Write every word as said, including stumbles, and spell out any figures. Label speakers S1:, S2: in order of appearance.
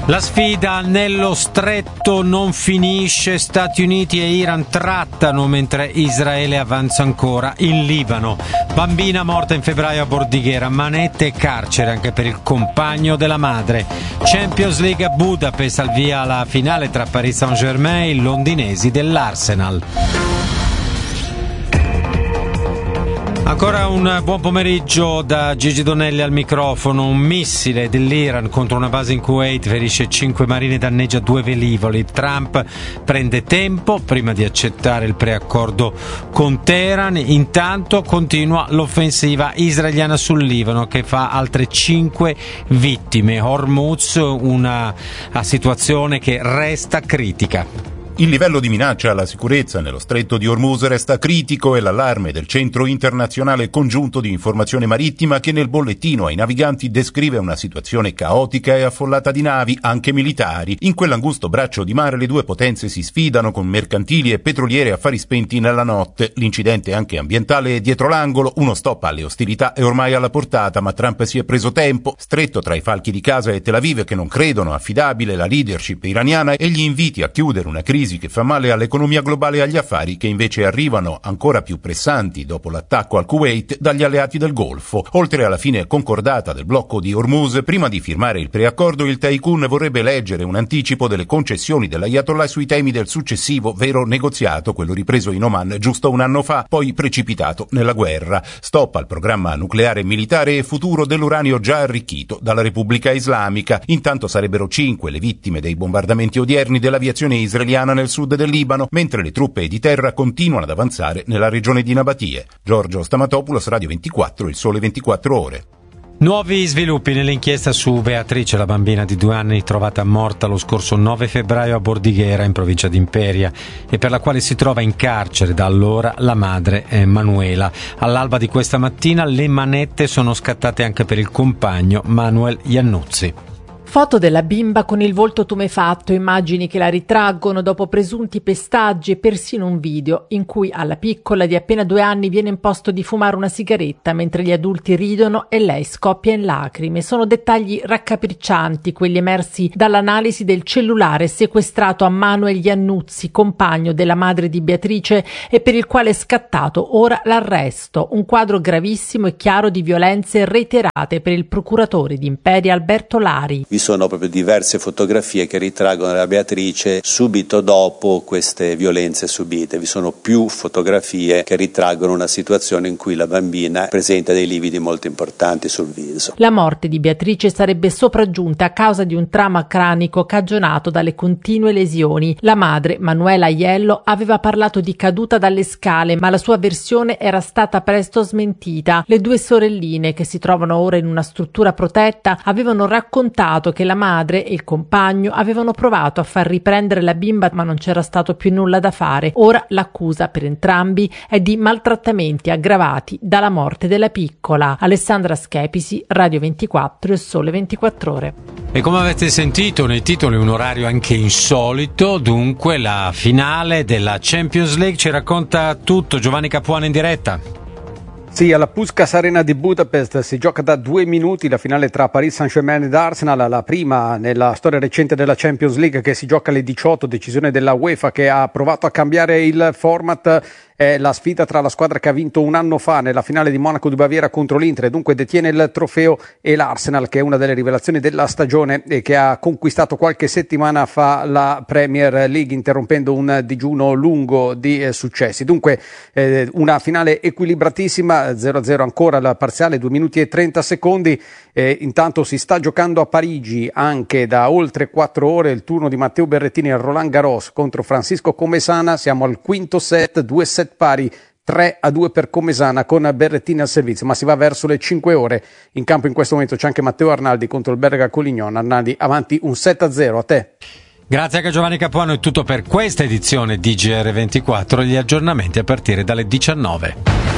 S1: La sfida nello stretto non finisce, Stati Uniti e Iran trattano mentre Israele avanza ancora in Libano. Bambina morta in febbraio a Bordighera, manette e carcere anche per il compagno della madre. Champions League a Budapest, al via la finale tra Paris Saint-Germain e i londinesi dell'Arsenal. Ancora un buon pomeriggio da Gigi Donelli al microfono. Un missile dell'Iran contro una base in Kuwait ferisce cinque marini e danneggia due velivoli. Trump prende tempo prima di accettare il preaccordo con Teheran. Intanto continua l'offensiva israeliana sul Libano, che fa altre cinque vittime. Hormuz, una situazione che resta critica.
S2: Il livello di minaccia alla sicurezza nello stretto di Hormuz resta critico e l'allarme del Centro Internazionale Congiunto di Informazione Marittima, che nel bollettino ai naviganti descrive una situazione caotica e affollata di navi, anche militari. In quell'angusto braccio di mare le due potenze si sfidano con mercantili e petroliere a fari spenti nella notte. L'incidente anche ambientale è dietro l'angolo, uno stop alle ostilità è ormai alla portata, ma Trump si è preso tempo, stretto tra i falchi di Gaza e Tel Aviv che non credono affidabile la leadership iraniana e gli inviti a chiudere una crisi che fa male all'economia globale e agli affari, che invece arrivano ancora più pressanti dopo l'attacco al Kuwait dagli alleati del Golfo. Oltre alla fine concordata del blocco di Hormuz, prima di firmare il preaccordo il tycoon vorrebbe leggere un anticipo delle concessioni dell'Ayatollah sui temi del successivo vero negoziato, quello ripreso in Oman giusto un anno fa, poi precipitato nella guerra. Stop al programma nucleare militare e futuro dell'uranio già arricchito dalla Repubblica Islamica. Intanto sarebbero cinque le vittime dei bombardamenti odierni dell'aviazione israeliana nel sud del Libano, mentre le truppe di terra continuano ad avanzare nella regione di Nabatie. Giorgio Stamatopoulos, Radio ventiquattro, Il Sole ventiquattro Ore.
S1: Nuovi sviluppi nell'inchiesta su Beatrice, la bambina di due anni trovata morta lo scorso nove febbraio a Bordighera, in provincia di Imperia, e per la quale si trova in carcere da allora la madre Manuela. All'alba di questa mattina le manette sono scattate anche per il compagno Manuel Iannuzzi.
S3: Foto della bimba con il volto tumefatto, immagini che la ritraggono dopo presunti pestaggi e persino un video in cui alla piccola di appena due anni viene imposto di fumare una sigaretta mentre gli adulti ridono e lei scoppia in lacrime. Sono dettagli raccapriccianti quelli emersi dall'analisi del cellulare sequestrato a Manuel Iannuzzi, compagno della madre di Beatrice, e per il quale è scattato ora l'arresto. Un quadro gravissimo e chiaro di violenze reiterate per il procuratore di Imperia Alberto Lari.
S4: Vi sono proprio diverse fotografie che ritraggono la Beatrice subito dopo queste violenze subite. Vi sono più fotografie che ritraggono una situazione in cui la bambina presenta dei lividi molto importanti sul viso.
S3: La morte di Beatrice sarebbe sopraggiunta a causa di un trauma cranico cagionato dalle continue lesioni. La madre, Manuela Aiello, aveva parlato di caduta dalle scale, ma la sua versione era stata presto smentita. Le due sorelline, che si trovano ora in una struttura protetta, avevano raccontato che la madre e il compagno avevano provato a far riprendere la bimba, ma non c'era stato più nulla da fare. Ora l'accusa per entrambi è di maltrattamenti aggravati dalla morte della piccola. Alessandra Schepisi, Radio ventiquattro, Il Sole ventiquattro Ore.
S1: E come avete sentito nei titoli, un orario anche insolito, dunque la finale della Champions League. Ci racconta tutto Giovanni Capuano in diretta.
S5: Sì, alla Puskás Arena di Budapest si gioca da due minuti la finale tra Paris Saint-Germain ed Arsenal, la prima nella storia recente della Champions League, che si gioca alle diciotto, decisione della UEFA che ha provato a cambiare il format. È la sfida tra la squadra che ha vinto un anno fa nella finale di Monaco di Baviera contro l'Inter e dunque detiene il trofeo, e l'Arsenal, che è una delle rivelazioni della stagione e che ha conquistato qualche settimana fa la Premier League interrompendo un digiuno lungo di eh, successi. Dunque eh, una finale equilibratissima, zero a zero ancora la parziale, due minuti e trenta secondi. Eh, intanto si sta giocando a Parigi anche da oltre quattro ore il turno di Matteo Berrettini al Roland Garros contro Francisco Comesana. Siamo al quinto set, due set pari, tre a due per Comesana con Berrettini al servizio, ma si va verso le cinque ore. In campo in questo momento c'è anche Matteo Arnaldi contro il Berga Collignon. Arnaldi avanti un sette a zero. A te.
S1: Grazie anche a Giovanni Capuano, è tutto per questa edizione di G R ventiquattro, gli aggiornamenti a partire dalle diciannove.